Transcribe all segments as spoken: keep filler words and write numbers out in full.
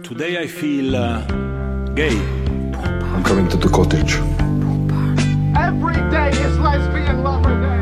Today I feel uh, gay. I'm coming to the cottage. Every day is lesbian lover day.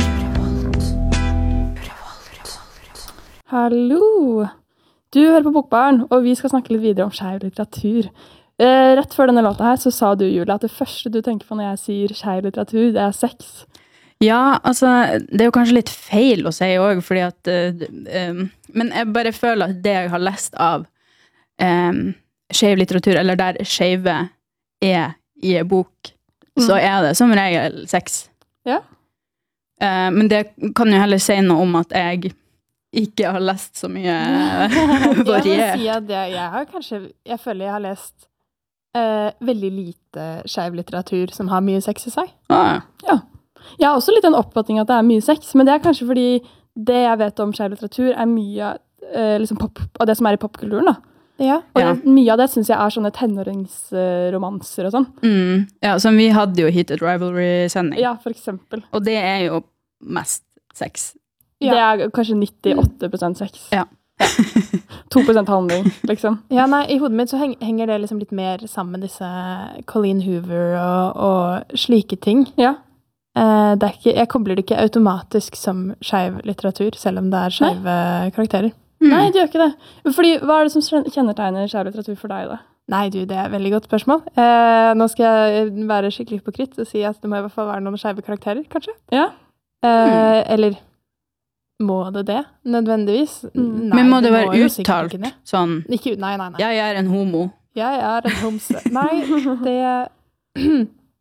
Hallo! Du hører på Bokbarn, og vi skal snakke litt videre om skeiv litteratur. Eh, rett før denne låta her så sa du, Julia, at det første du tenker på når jeg sier skeiv litteratur, det er sex. Ja, altså, det er jo kanskje litt feil å si også, fordi at, uh, um, men jeg bare føler at det jeg har lest av um, skeiv litteratur, eller der skeive er i en bok, mm. så er det som regel sex. Ja. Uh, men det kan jo heller si noe om at jeg ikke har lest så mye variert. Jeg vil si at jeg, jeg har kanskje, jeg føler jeg har lest uh, veldig lite skeiv litteratur som har mye sex i seg. Ah. Ja. Jeg har også litt en oppfatning at det er mye sex, men det er kanskje fordi det jeg vet om skeiv litteratur er mye uh, liksom pop, av det som er i popkulturen da. Ja. Og ja. det, mye av det synes jeg er sånne tenåringsromanser og sånn. Mm. Ja, som vi hadde jo Heated Rivalry-sending. Ja, for eksempel. Og det er jo mest sex. Ja. Det er kanskje nittiåtte prosent sex. Ja. Ja. to prosent handling, liksom. Ja, nei, i hodet mitt så heng, henger det liksom litt mer sammen med disse Colleen Hoover og, og slike ting. Ja. Eh, det er ikke, jeg kobler det ikke automatisk som skeiv litteratur, selv om det er skeive karakterer. Mm. Nei, det gjør ikke det. Fordi, hva er det som kjennetegner skeiv litteratur for deg da? Nei, du, det er et veldig godt spørsmål. Eh, nå skal jeg være skikkelig hypokrit og si at det må i hvert fall være noen skeive karakterer, kanskje. Ja. Eh, mm. Eller må det det, nødvendigvis? Mm. Nei, men må det, det være må uttalt ikke sånn? Ikke, nei, nei, nei. Jeg er en homo. Jeg er en homse. Nei, det...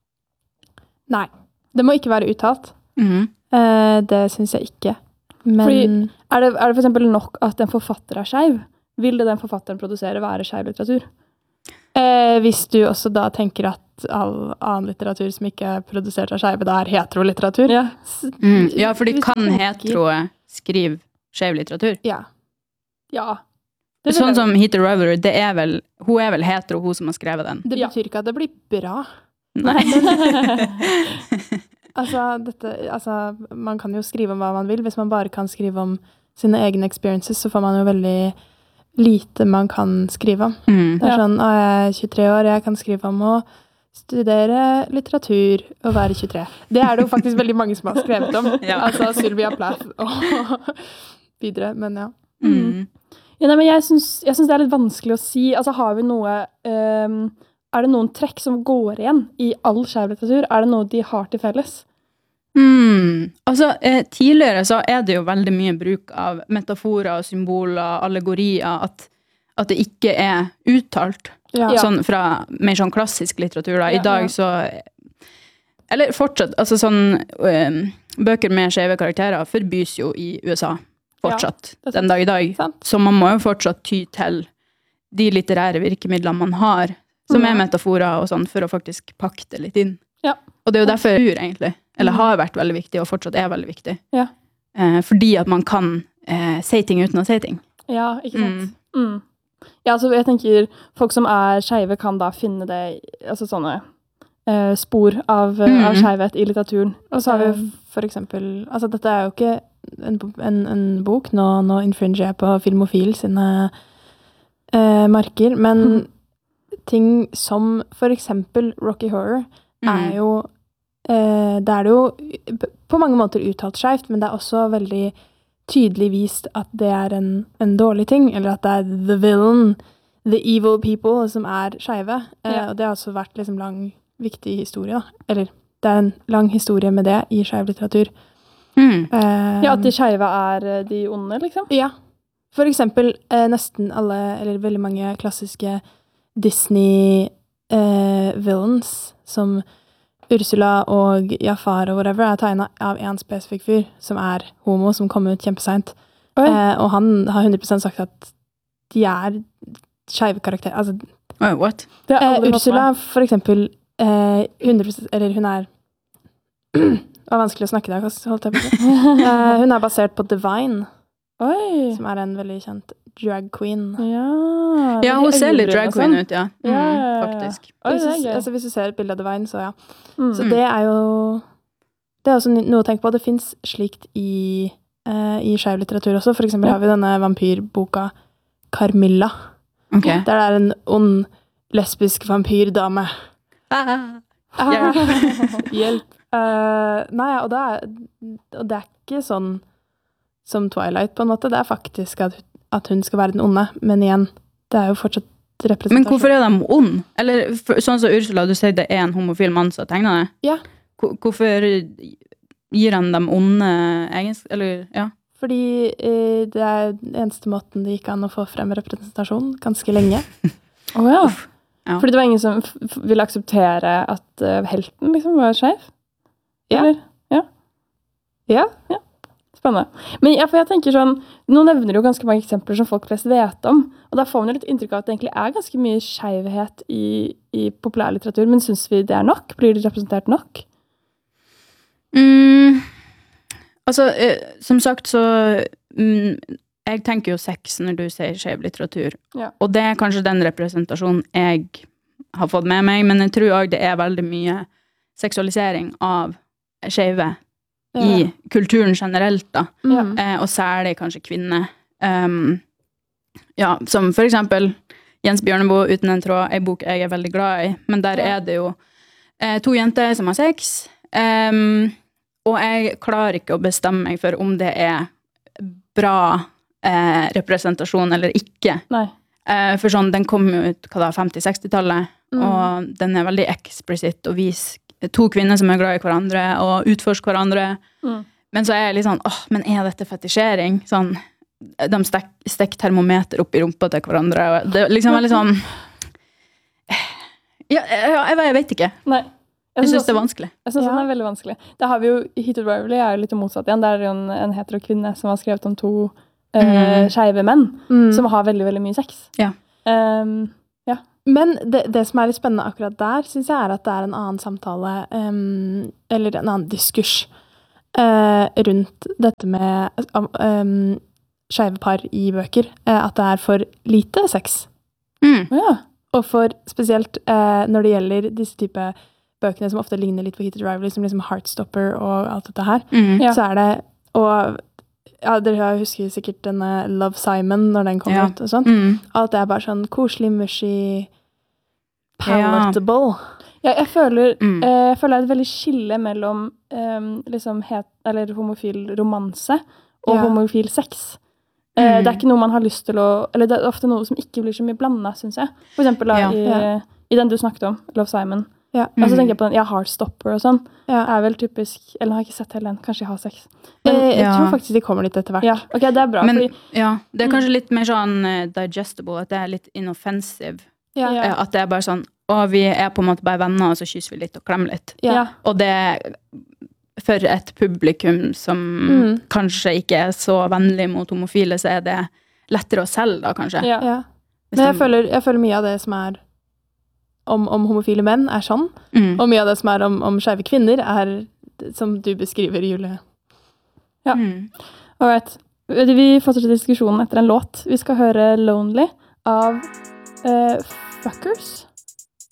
Nei, det må ikke være uttalt. Mm. Eh, det synes jeg ikke. Men... Fordi, er det, er det for eksempel nok at en forfatter er skeiv? Vil det den forfatteren produsere være skeiv litteratur? Eh, hvis du også da tenker at all annen litteratur som ikke er produsert av skeive, da er heterolitteratur. Ja, mm. Ja, for de kan hetero skrive skeiv litteratur. Ja. Ja. Det sånn som Heated Rivalry, det er vel, hun er vel hetero, hun som har skrevet den. Det Ja. betyr ikke at det blir bra. Nei. altså, dette, altså, man kan jo skrive om hva man vil. Hvis man bare kan skrive om sine egne experiences, så får man jo veldig lite man kan skrive om. Mm. Det er Ja. sånn, å, jeg er tjuetre år, jeg kan skrive om å studere litteratur og være tjuetre. Det er det jo faktisk veldig mange som har skrevet om. Ja. Altså Sylvia Plath og videre, men ja. Mm. Ja, nei, men jeg synes, jeg synes det er litt vanskelig å si. Altså, har vi noe... Um, er det noen trekk som går igjen i all skeiv litteratur? Er det noe de har til felles? Mm. Altså, eh, tidligere så er det jo veldig mye bruk av metaforer, symboler, allegorier, at, at det ikke er uttalt. Ja. Sånn fra mer sånn klassisk litteratur da. I Ja, dag ja. så... Eller fortsatt, altså sånn... Um, bøker med skeive karakterer forbys jo i U S A. Fortsatt, Ja, den dag i dag. Sant. Så man må jo fortsatt ty til de litterære virkemidlene man har, som er metaforer og sånn, for å faktisk pakke det litt inn. Ja. Og det er jo derfor jeg tror egentlig, eller har vært veldig viktig, og fortsatt er veldig viktig. Ja. Eh, fordi at man kan eh, si ting uten å si ting. Ja, ikke sant? Mm. Mm. Ja, altså jeg tenker, folk som er skeive kan da finne det, altså sånne eh, spor av, Mm. av skeivhet i litteraturen. Og så har vi for eksempel, altså dette er jo ikke en, en, en bok, nå, nå infringer jeg på Filmofil sine eh, marker, men Mm. ting som for eksempel Rocky Horror er Mm. jo, eh, det er det jo på mange måter uttalt skjevt, men det er også veldig tydelig vist at det er en, en dårlig ting, eller at det er the villain, the evil people som er skeive. Eh, Ja. og det har også vært liksom lang, viktig historie, da. Eller det er en lang historie med det i skeiv litteratur. Mm. Eh, Ja, at de skeive er eh, de onde, liksom. Ja. For eksempel eh, nesten alle, eller veldig mange klassiske Disney eh, villains, som Ursula og Jafar og whatever, er tegnet av en spesifikk fyr, som er homo, som kom ut kjempesent. Oi. Eh, og han har hundre prosent sagt at de er skeive karakterer. Altså, Oh, what? Det har jeg eh, aldri fått Ursula, med. for eksempel, eh, hundre prosent, eller hun er det var vanskelig å snakke der, holdt jeg på å si. Eh, hun er basert på Divine, Oi. som er en veldig kjent drag queen. Ja. Ja, hun ser litt Øyenbryn drag og queen sånn. ut, ja. Mm, Ja, ja, ja, ja. faktisk. Oi, hvis, det er du, gøy. altså, hvis du ser et bilde av Divine, så ja. Mm. Så det er jo det er også noe å tenke på. Det finnes slikt i, eh, i skeiv litteratur også. For eksempel Ja. har vi denne vampyrboka Carmilla, Ok. Der det er en ond lesbisk vampyrdame. Ah. Ah, hjelp. Eh, nei, og det, er, og det er ikke sånn som Twilight, på en måte. Det er faktisk at, at hun skal være den onde, men igjen, det er jo fortsatt representasjon. Men hvorfor er de ond? Eller for, sånn som Ursula, du sier det er en homofil mann som tegner det. Ja. Hvor- Hvorfor gir han dem onde egenskaper? Eller, ja. Fordi eh, det er den eneste måten det gikk an å få frem representasjon ganske lenge. Å ja. Ja. Fordi det var ingen som f f ville akseptere at uh, helten liksom var skeiv? Ja. Eller? Ja. Ja. Spennende. Men ja, for jeg tenker sånn, nå nevner du jo ganske mange eksempler som folk flest vet om, og da får man jo litt inntrykk av at det egentlig er ganske mye skeivhet i, i populærlitteratur, men synes vi det er nok? Blir det representert nok? Mm, altså, eh, som sagt så mm, jeg tenker jo sex når du sier skeiv litteratur. Ja. Og det er kanskje den representasjonen jeg har fått med meg, men jeg tror også det er veldig mye seksualisering av skeive i kulturen generelt da. Mm. Eh, og særlig kanskje kvinner. Um, ja, som for eksempel Jens Bjørneboe Uten en tråd, en bok jeg er veldig glad i, men der Ja. er det jo eh, to jenter som har sex, um, og jeg klarer ikke å bestemme meg for om det er bra eh, representasjon eller ikke. Nei. Eh, for sånn, den kom jo ut hva da, femti-seksti-tallet, Mm. og den er veldig eksplisitt og viser to kvinner som er glad i hverandre og utforsker hverandre. Mm. Men så er jeg litt sånn, åh, men er dette fetisjering? Sånn, de stek, stek termometer opp i rumpa til hverandre, og det er liksom veldig sånn, ja, jeg, jeg, jeg vet ikke. Nei. Jeg synes det også- er vanskelig. Jeg synes Ja. den er veldig vanskelig. Det har vi jo, Heat of Rivalry er jo litt motsatt igjen. Der er det jo en, en hetero kvinne som har skrevet om to eh, Mm. skeive menn, Mm. som har veldig, veldig mye sex. Ja. Um, Men det, det som er litt spennende akkurat der, synes jeg er at det er en annen samtale, em, eller en annen diskurs, eh, rundt dette med um, skeive par i bøker. Eh, at det er for lite sex. Mm. ja. Og for spesielt eh, når det gjelder disse type bøkene som ofte ligner litt på Heated Rivalry, som liksom Heartstopper og alt dette her, Mm. Ja. så er det, og ja, dere har- husker sikkert denne Love Simon når den kom Ja. ut og sånn. Mm. Alt det er bare sånn koselig, mushy, palatable. Ja, jeg føler, Mm. eh, jeg føler det er et veldig skille mellom em, liksom het, eller homofil romanse og Ja. homofil sex. Eh, Mm. Det er ikke noe man har lyst til å, eller det er ofte noe som ikke blir så mye blandet, synes jeg. For eksempel da, Ja. i, Ja. i den du snakket om, Love Simon. Ja. Og så Mm. tenker jeg på den, ja, Heartstopper og sånn. Ja. Er vel typisk, eller har jeg ikke sett hele den, kanskje jeg har sex. Men, Men, Eh, jeg ja. tror faktisk de kommer litt etter hvert. ja, ok, det er bra. Men fordi, ja, det er kanskje litt mer sånn eh, digestible, at det er litt inoffensive. Ja. Ja. Eh, At det er bare sånn, å, vi er på en måte bare venner, og så kysser vi litt og klemmer litt. Ja. ja. Og det for et publikum som Mm. kanskje ikke er så vennlig mot homofile, så er det lettere å selge da, kanskje. Ja. Ja. Hvis Men jeg de- føler, jeg føler mye av det som er om, om homofile menn, er sånn. Mm. Og mye av det som er om, om skeive kvinner, er som du beskriver, Julie. Ja. Mm. All right. Vi fortsetter diskusjonen etter en låt. Vi skal høre Lonely av eh, Fuckers.